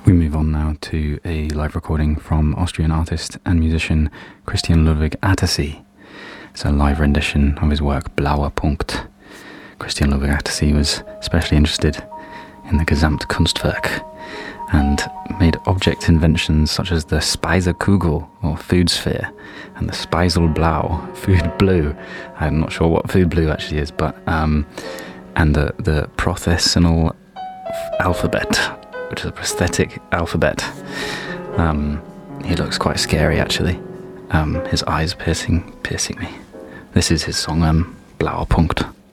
We move on now to a live recording from Austrian artist and musician Christian Ludwig Attersee. It's a live rendition of his work Blauer Punkt. Christian Ludwig Attersee was especially interested in the Gesamtkunstwerk and made object inventions such as the Speisekugel, or food sphere, and the Speiselblau, food blue. I'm not sure what food blue actually is, but and the prothesional alphabet, which is a prosthetic alphabet. He looks quite scary actually. His eyes piercing me. This is his song Blauer Punkt.